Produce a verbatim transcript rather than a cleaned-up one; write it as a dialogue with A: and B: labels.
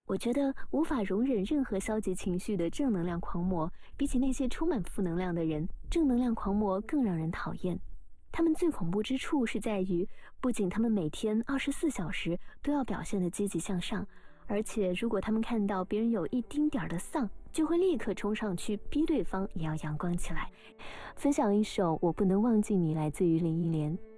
A: 我觉得无法容忍任何消极情绪的正能量狂魔，比起那些充满负能量的人，正能量狂魔更让人讨厌。他们最恐怖之处是在于，不仅他们每天二十四小时都要表现得积极向上，而且如果他们看到别人有一丁点儿的丧，就会立刻冲上去逼对方也要阳光起来。分享一首《我不能忘记你》，来自于林忆莲。